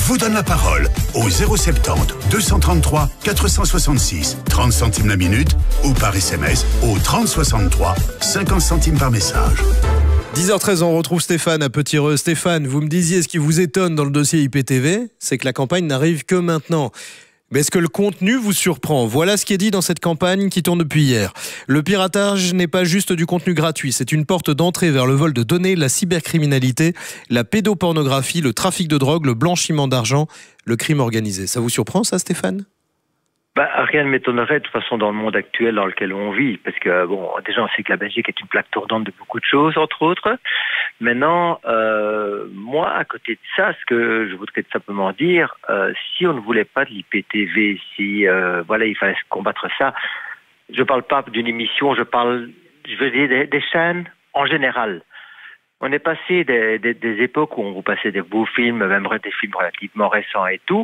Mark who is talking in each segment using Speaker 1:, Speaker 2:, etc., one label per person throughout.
Speaker 1: vous donne la parole au 070 233 466, 30 centimes la minute, ou par SMS au 3063, 50 centimes par message.
Speaker 2: 10h13, on retrouve Stéphane à Petit-Reux. Stéphane, vous me disiez, ce qui vous étonne dans le dossier IPTV, c'est que la campagne n'arrive que maintenant. Mais est-ce que le contenu vous surprend? Voilà ce qui est dit dans cette campagne qui tourne depuis hier. Le piratage n'est pas juste du contenu gratuit, c'est une porte d'entrée vers le vol de données, la cybercriminalité, la pédopornographie, le trafic de drogue, le blanchiment d'argent, le crime organisé. Ça vous surprend ça, Stéphane?
Speaker 3: Rien ne m'étonnerait de toute façon dans le monde actuel dans lequel on vit, parce que déjà on sait que la Belgique est une plaque tournante de beaucoup de choses, entre autres. Maintenant, moi, à côté de ça, ce que je voudrais simplement dire, si on ne voulait pas de l'IPTV, si il fallait combattre ça, je parle pas d'une émission, je veux dire des chaînes en général. On est passé des époques où on vous passait des beaux films, même des films relativement récents et tout,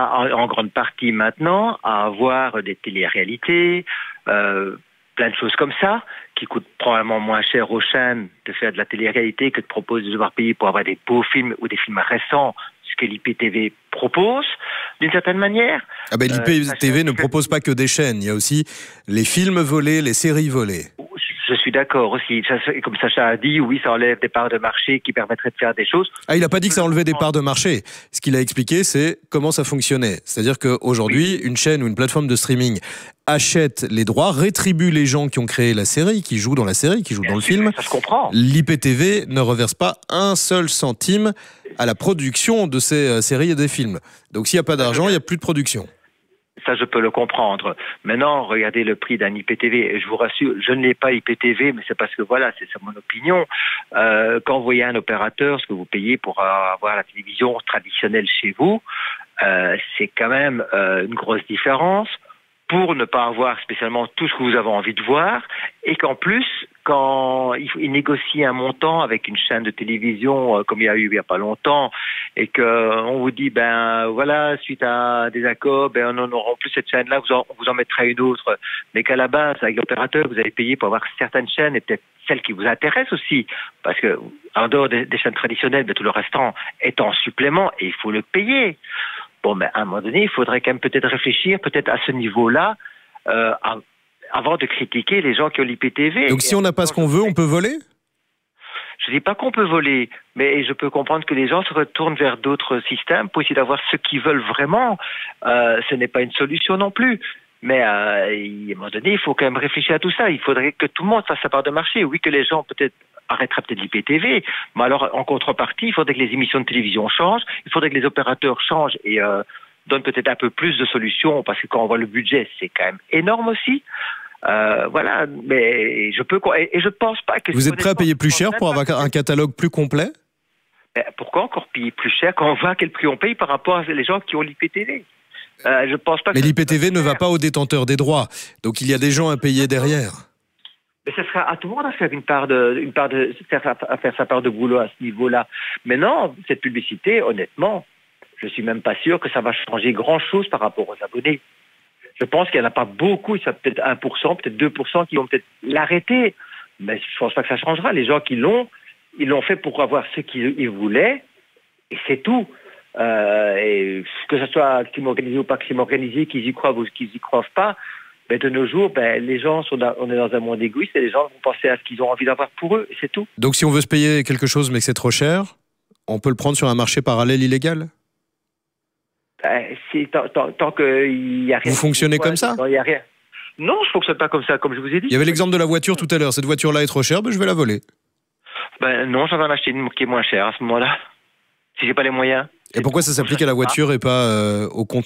Speaker 3: en grande partie maintenant, à avoir des télé-réalités, plein de choses comme ça, qui coûtent probablement moins cher aux chaînes de faire de la télé-réalité que de proposer de devoir payer pour avoir des beaux films ou des films récents, ce que l'IPTV propose, d'une certaine manière.
Speaker 2: L'IPTV ne propose pas que des chaînes, il y a aussi les films volés, les séries volées.
Speaker 3: Je suis d'accord aussi. Comme Sacha a dit, oui, ça enlève des parts de marché qui permettraient de faire des choses.
Speaker 2: Il n'a pas dit que ça enlevait des parts de marché. Ce qu'il a expliqué, c'est comment ça fonctionnait. C'est-à-dire qu'aujourd'hui, une chaîne ou une plateforme de streaming achète les droits, rétribue les gens qui ont créé la série, qui jouent dans la série, qui jouent dans le film.
Speaker 3: Ça se comprend.
Speaker 2: L'IPTV ne reverse pas un seul centime à la production de ces séries et des films. Donc s'il n'y a pas d'argent, il n'y a plus de production.
Speaker 3: Ça, je peux le comprendre. Maintenant, regardez le prix d'un IPTV. Et je vous rassure, je ne l'ai pas IPTV, mais c'est parce que c'est mon opinion. Quand vous voyez un opérateur, ce que vous payez pour avoir la télévision traditionnelle chez vous, c'est quand même une grosse différence pour ne pas avoir spécialement tout ce que vous avez envie de voir, et qu'en plus, quand il négocie un montant avec une chaîne de télévision, comme il y a eu il n'y a pas longtemps, et qu'on vous dit, suite à des accords, on n'aura plus cette chaîne-là, on vous en mettra une autre, mais qu'à la base, avec l'opérateur, vous avez payé pour avoir certaines chaînes, et peut-être celles qui vous intéressent aussi, parce que en dehors des chaînes traditionnelles, tout le restant est en supplément, et il faut le payer. À un moment donné, il faudrait quand même peut-être réfléchir, peut-être à ce niveau-là, avant de critiquer les gens qui ont l'IPTV.
Speaker 2: Donc si on n'a pas ce qu'on veut, on peut voler ?
Speaker 3: Je ne dis pas qu'on peut voler, mais je peux comprendre que les gens se retournent vers d'autres systèmes pour essayer d'avoir ce qu'ils veulent vraiment. Ce n'est pas une solution non plus. Mais à un moment donné, il faut quand même réfléchir à tout ça. Il faudrait que tout le monde fasse sa part de marché. Oui, que les gens arrêteraient peut-être l'IPTV, mais alors en contrepartie, il faudrait que les émissions de télévision changent, il faudrait que les opérateurs changent et donnent peut-être un peu plus de solutions, parce que quand on voit le budget, c'est quand même énorme aussi. Mais je pense pas que...
Speaker 2: Vous êtes prêt à payer plus cher pour avoir un catalogue plus complet ?
Speaker 3: Pourquoi encore payer plus cher quand on voit quel prix on paye par rapport à les gens qui ont l'IPTV ? Je pense pas.
Speaker 2: Mais l'IPTV ne va pas aux détenteurs des droits, donc il y a des gens à payer derrière.
Speaker 3: Mais ce sera à tout le monde à faire à faire sa part de boulot à ce niveau-là. Mais non, cette publicité, honnêtement, je suis même pas sûr que ça va changer grand-chose par rapport aux abonnés. Je pense qu'il n'y en a pas beaucoup, ça peut-être 1%, peut-être 2% qui vont peut-être l'arrêter. Mais je pense pas que ça changera. Les gens qui l'ont, ils l'ont fait pour avoir ce qu'ils voulaient, et c'est tout. Et que ce soit crime organisé ou pas crime organisé, qu'ils y croient ou qu'ils y croient pas, mais de nos jours, les gens on est dans un monde égoïste et les gens vont penser à ce qu'ils ont envie d'avoir pour eux, et c'est tout.
Speaker 2: Donc si on veut se payer quelque chose mais que c'est trop cher, on peut le prendre sur un marché parallèle illégal ?
Speaker 3: Tant qu'il n'y a rien.
Speaker 2: Vous fonctionnez comme ça ?
Speaker 3: Il y a rien. Non, je ne fonctionne pas comme ça, comme je vous ai dit.
Speaker 2: Il y avait l'exemple de la voiture tout à l'heure. Cette voiture-là est trop chère, je vais la voler.
Speaker 3: Non, j'en vais en acheter une qui est moins chère à ce moment-là. Si j'ai pas les moyens.
Speaker 2: Et pourquoi ça s'applique à la voiture et pas au contenu ?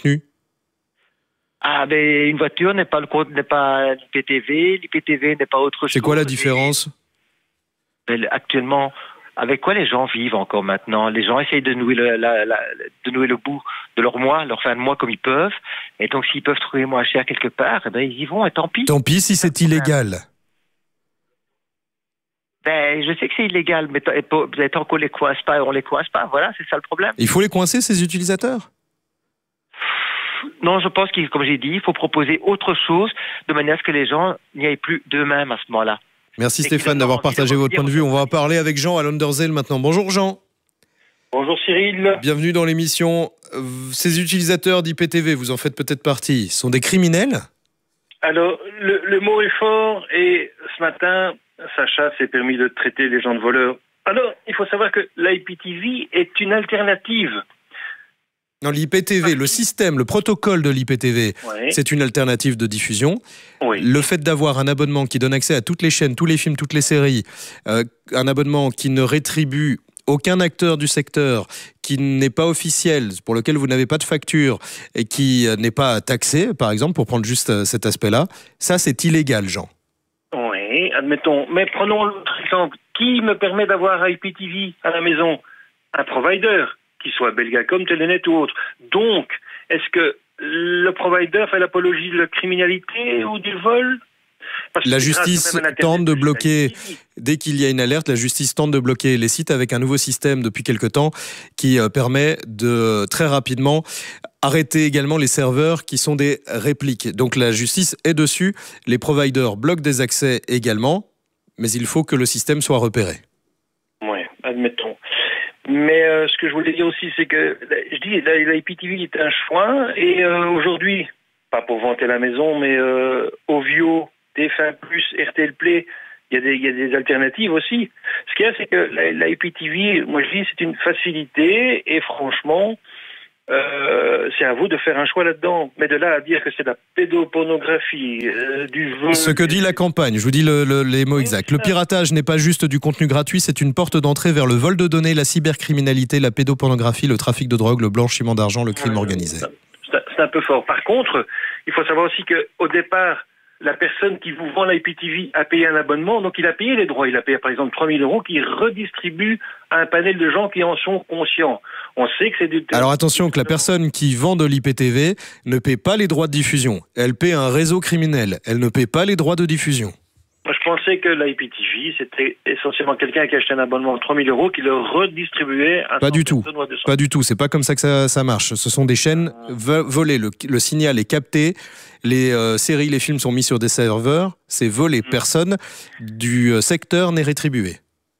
Speaker 3: Une voiture n'est pas l'IPTV, l'IPTV n'est pas autre chose.
Speaker 2: C'est quoi la différence ?
Speaker 3: Actuellement, avec quoi les gens vivent encore maintenant ? Les gens essayent de nouer le bout de leur mois, leur fin de mois comme ils peuvent. Et donc, s'ils peuvent trouver moins cher quelque part, ils y vont, et tant pis.
Speaker 2: Tant pis si c'est illégal.
Speaker 3: Je sais que c'est illégal, mais tant qu'on les coince pas, on les coince pas. Voilà, c'est ça le problème.
Speaker 2: Il faut les coincer, ces utilisateurs ?
Speaker 3: Non, je pense qu'il, comme j'ai dit, il faut proposer autre chose de manière à ce que les gens n'y aillent plus d'eux-mêmes à ce moment-là.
Speaker 2: Merci Stéphane d'avoir partagé votre point de vue. On va en parler avec Jean à Londerzeel maintenant. Bonjour Jean.
Speaker 4: Bonjour Cyril.
Speaker 2: Bienvenue dans l'émission. Ces utilisateurs d'IPTV, vous en faites peut-être partie, sont des criminels ?
Speaker 4: Alors, le mot est fort et ce matin, Sacha s'est permis de traiter les gens de voleurs. Alors, il faut savoir que l'IPTV est une alternative.
Speaker 2: Non, l'IPTV, le système, le protocole de l'IPTV,
Speaker 4: Oui.
Speaker 2: c'est une alternative de diffusion.
Speaker 4: Oui.
Speaker 2: Le fait d'avoir un abonnement qui donne accès à toutes les chaînes, tous les films, toutes les séries, un abonnement qui ne rétribue aucun acteur du secteur, qui n'est pas officiel, pour lequel vous n'avez pas de facture et qui n'est pas taxé, par exemple, pour prendre juste cet aspect-là, ça c'est illégal, Jean.
Speaker 4: Oui, admettons. Mais prenons l'autre exemple. Qui me permet d'avoir IPTV à la maison? Un provider, qu'il soit Belgacom, Telenet ou autre. Donc, est-ce que le provider fait l'apologie de la criminalité ou du vol? Parce
Speaker 2: La
Speaker 4: que
Speaker 2: justice
Speaker 4: grâce à
Speaker 2: tente de
Speaker 4: Internet,
Speaker 2: bloquer,
Speaker 4: IPTV.
Speaker 2: dès qu'il y a une alerte, la justice tente de bloquer les sites avec un nouveau système depuis quelque temps qui permet de très rapidement arrêter également les serveurs qui sont des répliques. Donc la justice est dessus, les providers bloquent des accès également, mais il faut que le système soit repéré.
Speaker 4: Oui, admettons. Mais ce que je voulais dire aussi, c'est que, je dis, l'IPTV est un choix, et aujourd'hui, pas pour vanter la maison, mais Ovio, TF1+, RTL Play, il y a des alternatives aussi. Ce qu'il y a, c'est que l'IPTV, moi je dis, c'est une facilité, et franchement, c'est à vous de faire un choix là-dedans. Mais de là à dire que c'est de la pédopornographie, du vol...
Speaker 2: Ce que dit la campagne, je vous dis les mots exacts. Le piratage n'est pas juste du contenu gratuit, c'est une porte d'entrée vers le vol de données, la cybercriminalité, la pédopornographie, le trafic de drogue, le blanchiment d'argent, le crime organisé.
Speaker 4: C'est un peu fort. Par contre, il faut savoir aussi qu'au départ, la personne qui vous vend l'IPTV a payé un abonnement, donc il a payé les droits. Il a payé par exemple 3 000 € qu'il redistribue à un panel de gens qui en sont conscients. On sait que c'est du...
Speaker 2: Alors attention que la personne qui vend de l'IPTV ne paie pas les droits de diffusion. Elle paie un réseau criminel. Elle ne paie pas les droits de diffusion.
Speaker 4: Moi, je pensais que l'IPTV, c'était essentiellement quelqu'un qui achetait un abonnement de 3 000 € qui le redistribuait à...
Speaker 2: Pas du tout. Pas du tout. C'est pas comme ça que ça marche. Ce sont des chaînes volées. Le signal est capté. Les séries, les films sont mis sur des serveurs. C'est volé. Personne du secteur n'est rétribué.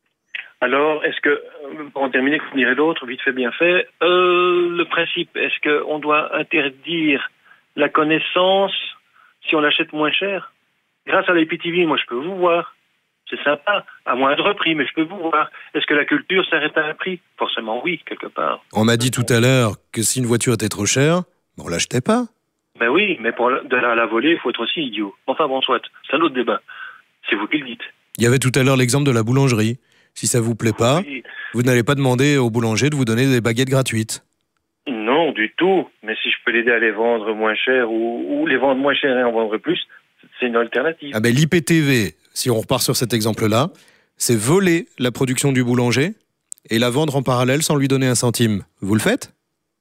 Speaker 4: Alors, est-ce que, pour en terminer, vous direz l'autre, vite fait, bien fait, le principe, est-ce qu'on doit interdire la connaissance si on l'achète moins cher? Grâce à l'IPTV, moi, je peux vous voir. C'est sympa, à moindre prix, mais je peux vous voir. Est-ce que la culture s'arrête à un prix? Forcément, oui, quelque part.
Speaker 2: On m'a dit tout à l'heure que si une voiture était trop chère, on l'achetait pas.
Speaker 4: Ben oui, mais pour de la voler, il faut être aussi idiot. Enfin bon, soit, c'est un autre débat. C'est vous qui le dites.
Speaker 2: Il y avait tout à l'heure l'exemple de la boulangerie. Si ça vous plaît pas,
Speaker 4: Oui.
Speaker 2: vous n'allez pas demander au boulanger de vous donner des baguettes gratuites.
Speaker 4: Non, du tout. Mais si je peux l'aider à les vendre moins cher ou les vendre moins cher et en vendre plus, c'est une alternative.
Speaker 2: Ah ben l'IPTV, si on repart sur cet exemple-là, c'est voler la production du boulanger et la vendre en parallèle sans lui donner un centime. Vous le faites ?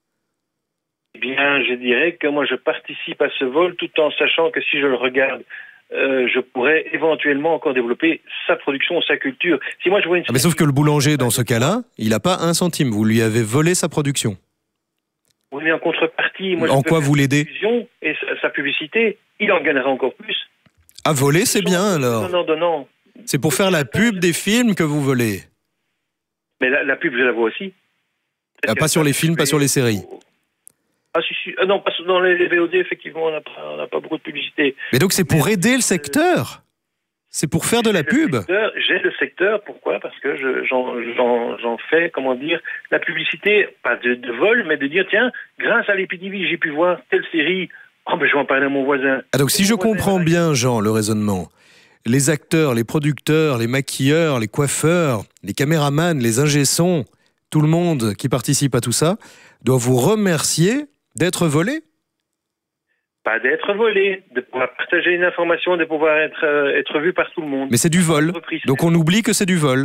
Speaker 4: Eh bien, je dirais que moi, je participe à ce vol tout en sachant que si je le regarde, je pourrais éventuellement encore développer sa production, sa culture. Si moi, je vois une...
Speaker 2: Mais sauf que le boulanger, dans ce cas-là, il n'a pas un centime. Vous lui avez volé sa production.
Speaker 4: Oui, mais en contrepartie, moi,
Speaker 2: En
Speaker 4: je peux
Speaker 2: quoi
Speaker 4: faire
Speaker 2: vous l'aidez ?
Speaker 4: sa diffusion et sa publicité, il en gagnera encore plus.
Speaker 2: À voler, c'est bien alors.
Speaker 4: Non.
Speaker 2: C'est pour faire la pub des films que vous volez.
Speaker 4: Mais la pub, je la vois aussi.
Speaker 2: Ah, pas sur les films, pas sur les séries.
Speaker 4: Ah, si. Non, pas dans les VOD, effectivement, on n'a pas beaucoup de publicité.
Speaker 2: Mais donc c'est pour aider le secteur. C'est pour faire de la pub.
Speaker 4: J'ai le secteur, pourquoi? Parce que j'en fais, comment dire, la publicité, pas de vol, mais de dire, tiens, grâce à l'IPTV, j'ai pu voir telle série, oh ben je vais en parler à mon voisin.
Speaker 2: Ah donc si je comprends bien, Jean, le raisonnement, les acteurs, les producteurs, les maquilleurs, les coiffeurs, les caméramans, les ingé-sons, tout le monde qui participe à tout ça, doit vous remercier d'être volé?
Speaker 4: Pas d'être volé, de pouvoir partager une information, de pouvoir être vu par tout le monde.
Speaker 2: Mais c'est du vol, donc on oublie que c'est du vol.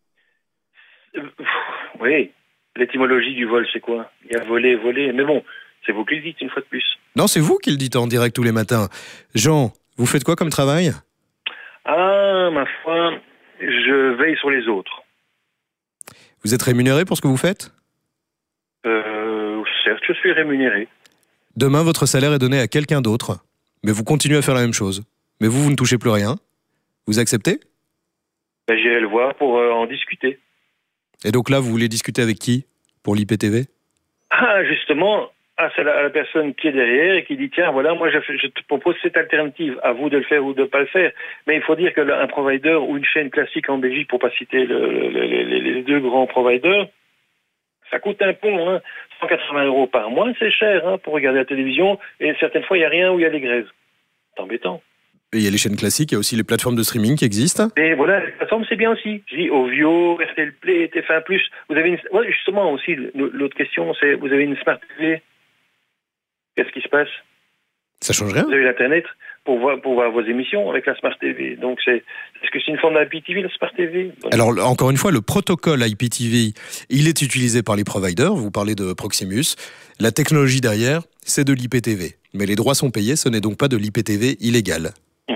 Speaker 4: Oui, l'étymologie du vol, c'est quoi? Il y a volé, mais bon, c'est vous qui le dites une fois de plus.
Speaker 2: Non, c'est vous qui le dites en direct tous les matins. Jean, vous faites quoi comme travail?
Speaker 4: Ah, ma foi, je veille sur les autres.
Speaker 2: Vous êtes rémunéré pour ce que vous faites?
Speaker 4: Certes, je suis rémunéré.
Speaker 2: Demain, votre salaire est donné à quelqu'un d'autre, mais vous continuez à faire la même chose. Mais vous ne touchez plus rien. Vous acceptez?
Speaker 4: Ben, j'irai le voir pour en discuter.
Speaker 2: Et donc là, vous voulez discuter avec qui? pour l'IPTV?
Speaker 4: Ah, justement, c'est la personne qui est derrière et qui dit tiens, voilà, moi je te propose cette alternative, à vous de le faire ou de ne pas le faire. Mais il faut dire qu'un provider ou une chaîne classique en Belgique, pour pas citer les deux grands providers, ça coûte un pont, hein. 180 € par mois, c'est cher hein, pour regarder la télévision, et certaines fois il n'y a rien où il y a des grèves. C'est embêtant.
Speaker 2: Et il y a les chaînes classiques, il y a aussi les plateformes de streaming qui existent.
Speaker 4: Et voilà, les plateformes c'est bien aussi. Je dis Ovio, RTL Play, TF1+. Vous avez justement aussi, l'autre question, c'est vous avez une Smart TV. Qu'est-ce qui se passe?
Speaker 2: Ça change rien.
Speaker 4: Vous avez l'Internet pour voir vos émissions avec la Smart TV. Donc, est-ce que c'est une forme d'IPTV, la Smart TV?
Speaker 2: Alors, encore une fois, le protocole IPTV, il est utilisé par les providers. Vous parlez de Proximus. La technologie derrière, c'est de l'IPTV. Mais les droits sont payés, ce n'est donc pas de l'IPTV illégal.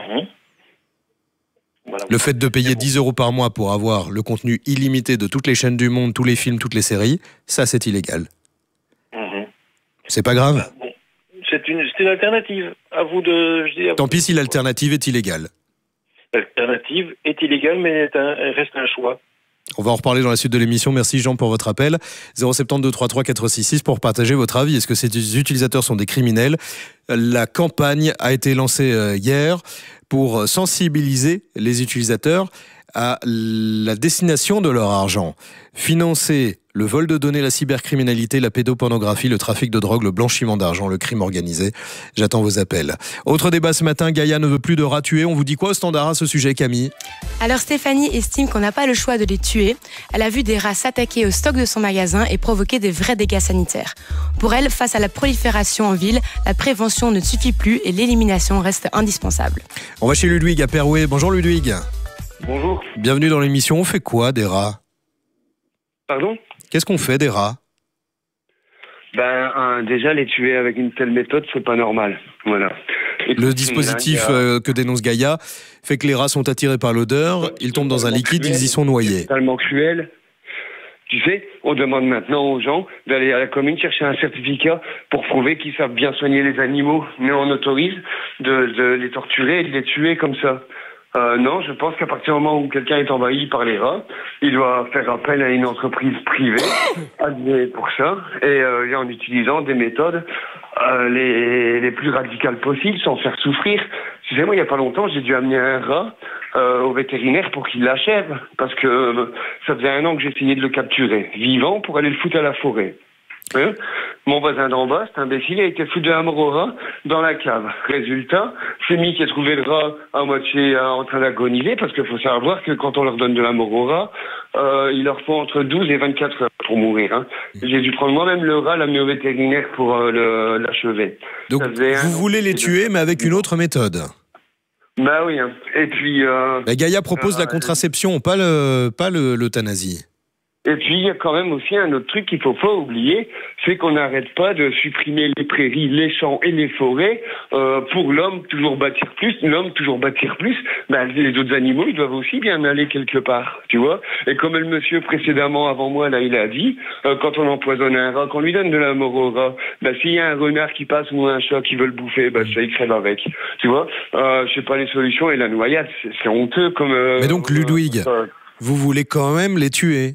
Speaker 4: Voilà.
Speaker 2: Le fait de payer 10 € par mois pour avoir le contenu illimité de toutes les chaînes du monde, tous les films, toutes les séries, ça, c'est illégal. C'est pas grave.
Speaker 4: Bon. C'est une alternative. À vous de...
Speaker 2: Tant pis si l'alternative est illégale.
Speaker 4: L'alternative est illégale, mais elle reste un choix.
Speaker 2: On va en reparler dans la suite de l'émission. Merci Jean pour votre appel. 072 33 466 pour partager votre avis. Est-ce que ces utilisateurs sont des criminels? La campagne a été lancée hier pour sensibiliser les utilisateurs à la destination de leur argent. Financer le vol de données, la cybercriminalité, la pédopornographie, le trafic de drogue, le blanchiment d'argent, le crime organisé. J'attends vos appels. Autre débat ce matin, Gaïa ne veut plus de rats tués. On vous dit quoi au standard à ce sujet, Camille?
Speaker 5: Alors Stéphanie estime qu'on n'a pas le choix de les tuer. Elle a vu des rats s'attaquer au stock de son magasin et provoquer des vrais dégâts sanitaires. Pour elle, face à la prolifération en ville, la prévention ne suffit plus et l'élimination reste indispensable.
Speaker 2: On va chez Ludwig à Perouet. Bonjour Ludwig.
Speaker 6: Bonjour.
Speaker 2: Bienvenue dans l'émission. On fait quoi des rats?
Speaker 6: Pardon?
Speaker 2: Qu'est-ce qu'on fait des rats?
Speaker 6: Déjà, les tuer avec une telle méthode, c'est pas normal. Voilà.
Speaker 2: Le dispositif que dénonce Gaïa fait que les rats sont attirés par l'odeur, ils tombent dans un liquide, ils y sont noyés.
Speaker 6: C'est totalement cruel. Tu sais, on demande maintenant aux gens d'aller à la commune chercher un certificat pour prouver qu'ils savent bien soigner les animaux, mais on autorise de les torturer et de les tuer comme ça. Non, je pense qu'à partir du moment où quelqu'un est envahi par les rats, il doit faire appel à une entreprise privée agréée pour ça, et en utilisant des méthodes les plus radicales possibles, sans faire souffrir. Tu sais, moi, il n'y a pas longtemps, j'ai dû amener un rat au vétérinaire pour qu'il l'achève, parce que ça faisait 1 an que j'essayais de le capturer, vivant, pour aller le foutre à la forêt. Mon voisin d'en bas, cet imbécile, a été foutu d'un mort au rat dans la cave. Résultat, c'est lui qui a trouvé le rat à moitié en train d'agoniser, parce qu'il faut savoir que quand on leur donne de la mort au rat, il leur faut entre 12 et 24 heures pour mourir. Hein. J'ai dû prendre moi-même le rat, l'amener au vétérinaire pour l'achever.
Speaker 2: Donc vous voulez les tuer, mais avec une autre méthode?
Speaker 6: Bah oui. Hein. Et puis...
Speaker 2: Gaïa propose la contraception, pas l'euthanasie.
Speaker 6: Et puis, il y a quand même aussi un autre truc qu'il ne faut pas oublier, c'est qu'on n'arrête pas de supprimer les prairies, les champs et les forêts pour l'homme toujours bâtir plus. L'homme toujours bâtir plus, les autres animaux, ils doivent aussi bien aller quelque part, tu vois. Et comme le monsieur précédemment, avant moi, là, il a dit, quand on empoisonne un rat, qu'on lui donne de la mort au rat, s'il y a un renard qui passe ou un chat qui veut le bouffer, ça, il crève avec, tu vois. Je sais pas les solutions, et la noyade, c'est honteux comme...
Speaker 2: Mais donc, Ludwig, vous voulez quand même les tuer?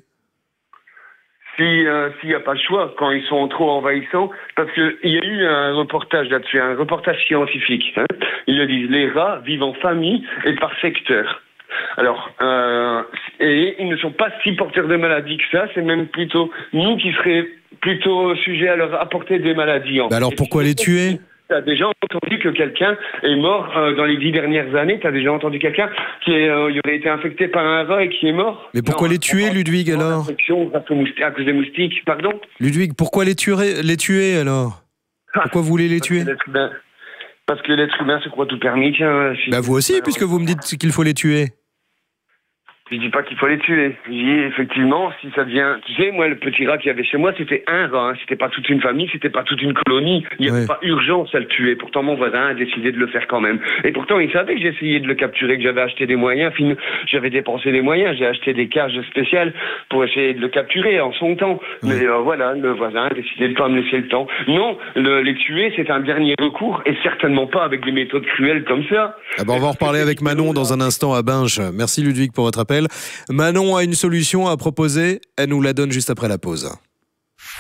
Speaker 6: S'il n'y a pas le choix, quand ils sont trop envahissants, parce qu'il y a eu un reportage là-dessus, un reportage scientifique. Hein. Ils le disent, les rats vivent en famille et par secteur. Alors, et ils ne sont pas si porteurs de maladies que ça, c'est même plutôt nous qui serions plutôt sujets à leur apporter des maladies.
Speaker 2: Alors pourquoi les tuer?
Speaker 6: T'as déjà entendu que quelqu'un est mort dans les 10 dernières années? T'as déjà entendu quelqu'un qui aurait été infecté par un rat et qui est mort?
Speaker 2: Mais pourquoi les tuer, Ludwig, alors?
Speaker 6: À cause des moustiques, pardon?
Speaker 2: Ludwig, pourquoi les tuer alors? Pourquoi vous voulez les tuer?
Speaker 6: Parce que l'être humain se croit tout permis. Tiens,
Speaker 2: vous aussi, puisque vous me dites qu'il faut les tuer.
Speaker 6: Je dis pas qu'il faut les tuer. Je dis effectivement, si ça devient... Tu sais, moi, le petit rat qu'il y avait chez moi, c'était un rat. Hein. C'était pas toute une famille, c'était pas toute une colonie. Il n'y avait pas urgence à le tuer. Pourtant, mon voisin a décidé de le faire quand même. Et pourtant, il savait que j'essayais de le capturer, que j'avais acheté des moyens. J'avais dépensé des moyens. J'ai acheté des cages spéciales pour essayer de le capturer en son temps. Mais voilà, le voisin a décidé de pas me laisser le temps. Non, les tuer, c'est un dernier recours. Et certainement pas avec des méthodes cruelles comme ça.
Speaker 2: On va en reparler avec Manon dans un instant à Binge. Merci Ludwig pour votre appel. Manon a une solution à proposer, elle nous la donne juste après la pause.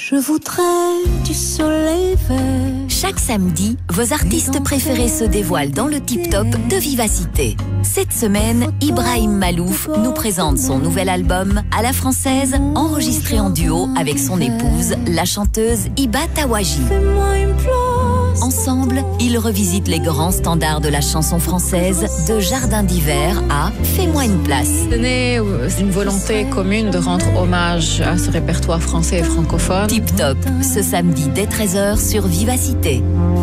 Speaker 7: Je voudrais du soleil vert.
Speaker 8: Chaque samedi, vos artistes préférés se dévoilent dans le tip-top de Vivacité. Cette semaine, Ibrahim Malouf nous présente son nouvel album à la française, enregistré en duo avec son épouse, la chanteuse Iba Tawaji. Ensemble, ils revisitent les grands standards de la chanson française, de Jardin d'hiver à Fais-moi une place.
Speaker 9: C'est né d'une volonté commune de rendre hommage à ce répertoire français et francophone.
Speaker 8: Tip Top, ce samedi dès 13h sur Vivacité.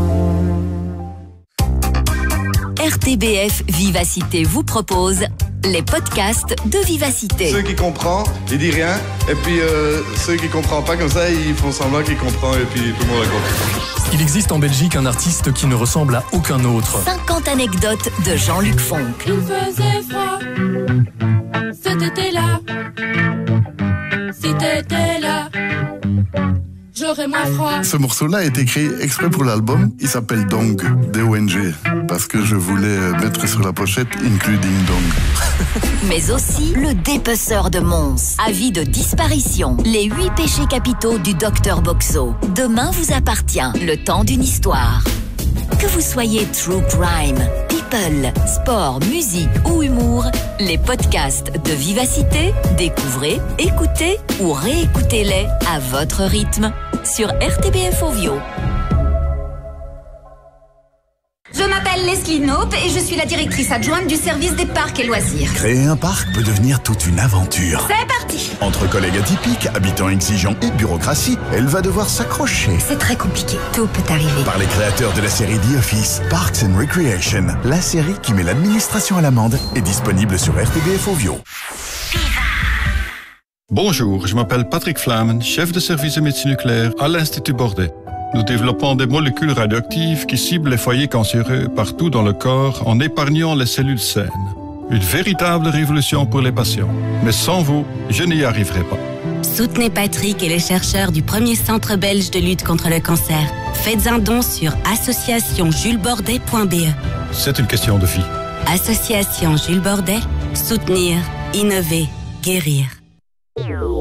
Speaker 8: RTBF Vivacité vous propose les podcasts de Vivacité.
Speaker 10: Ceux qui comprennent, ils disent rien. Et puis ceux qui ne comprennent pas comme ça, ils font semblant qu'ils comprennent et puis tout le monde a compris.
Speaker 11: Il existe en Belgique un artiste qui ne ressemble à aucun autre.
Speaker 8: 50 anecdotes de Jean-Luc Fonck.
Speaker 12: Il faisait froid cet été-là. Si t'étais là, j'aurais moins froid.
Speaker 10: Ce morceau-là a été créé exprès pour l'album. Il s'appelle Dong, D-O-N-G, parce que je voulais mettre sur la pochette Including Dong.
Speaker 8: Mais aussi le dépeceur de Mons. Avis de disparition. Les 8 péchés capitaux du Dr Boxo. Demain vous appartient. Le temps d'une histoire. Que vous soyez true crime, people, sport, musique ou humour, les podcasts de Vivacité, découvrez, écoutez ou réécoutez-les à votre rythme sur RTBF Ovio.
Speaker 13: Je m'appelle Leslie Knope et je suis la directrice adjointe du service des parcs et loisirs.
Speaker 1: Créer un parc peut devenir toute une aventure.
Speaker 13: C'est parti!
Speaker 1: Entre collègues atypiques, habitants exigeants et bureaucratie, elle va devoir s'accrocher.
Speaker 13: C'est très compliqué. Tout peut arriver.
Speaker 1: Par les créateurs de la série The Office, Parks and Recreation, la série qui met l'administration à l'amende, est disponible sur RTBF Ovio.
Speaker 14: Bonjour, je m'appelle Patrick Flamen, chef de service de médecine nucléaire à l'Institut Bordet. Nous développons des molécules radioactives qui ciblent les foyers cancéreux partout dans le corps en épargnant les cellules saines. Une véritable révolution pour les patients. Mais sans vous, je n'y arriverai pas.
Speaker 15: Soutenez Patrick et les chercheurs du premier centre belge de lutte contre le cancer. Faites un don sur associationjulesbordet.be.
Speaker 14: C'est une question de vie.
Speaker 15: Association Jules Bordet, soutenir, innover, guérir.